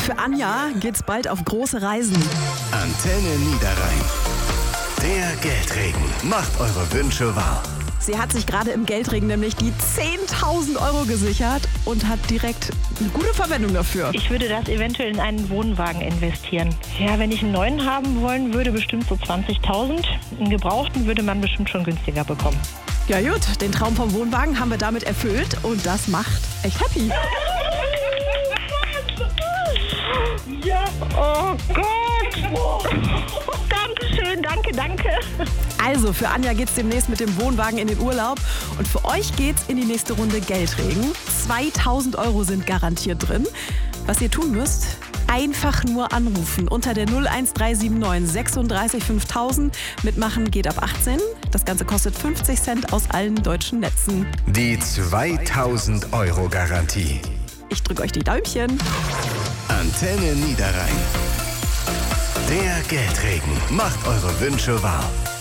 Für Anja geht's bald auf große Reisen. Antenne Niederrhein. Der Geldregen macht eure Wünsche wahr. Sie hat sich gerade im Geldregen nämlich die 10.000 Euro gesichert und hat direkt eine gute Verwendung dafür. Ich würde das eventuell in einen Wohnwagen investieren. Ja, wenn ich einen neuen haben wollen würde, bestimmt so 20.000. Einen gebrauchten würde man bestimmt schon günstiger bekommen. Ja gut, den Traum vom Wohnwagen haben wir damit erfüllt und das macht echt happy. Ja, oh Gott. Dankeschön, danke. Also, für Anja geht's demnächst mit dem Wohnwagen in den Urlaub und für euch geht's in die nächste Runde Geldregen. 2.000 Euro sind garantiert drin. Was ihr tun müsst, einfach nur anrufen unter der 01379 36 5000. Mitmachen geht ab 18. Das Ganze kostet 50 Cent aus allen deutschen Netzen. Die 2.000 Euro Garantie. Ich drücke euch die Däumchen. Antenne Niederrhein. Der Geldregen macht eure Wünsche wahr.